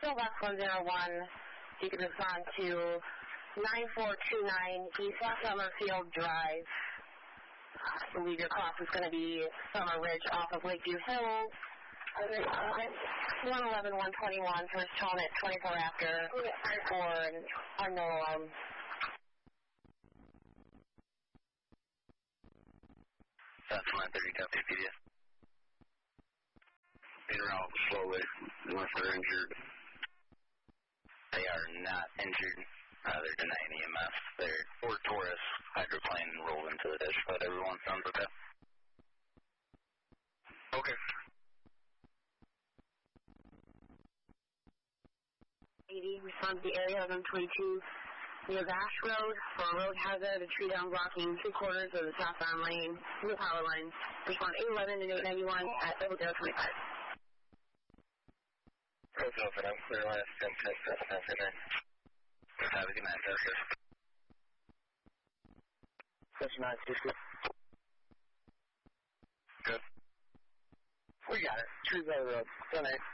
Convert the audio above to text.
still left 101. You can respond to 9429 East Summerfield Drive. I believe your cross is going to be Summer Ridge off of Lakeview Hills. 111, 121, first tone at 24 after for an unknown alarm. That's 930, copy PDS. En route slowly, unless they're injured. They are not injured. They're denying EMS. They're Ford Taurus hydroplane rolled into the ditch, but everyone sounds okay. Okay. 80, respond to the area of M22 near Bash Road for a road hazard, a tree down blocking 3/4 of the southbound lane, new power line. Respond 811 to 891 at 0025. Road's open, I'm clear last 10-10, 7-9. Have a good night, sir. That's nice, good. Good. We got it. Trees over the road. Good night.